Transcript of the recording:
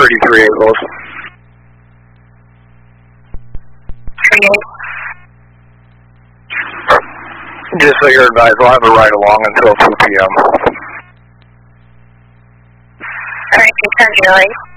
33 Eagles. 38. Just so you're advised, we'll have a ride along until 2 p.m. Alright, 10 Charlie.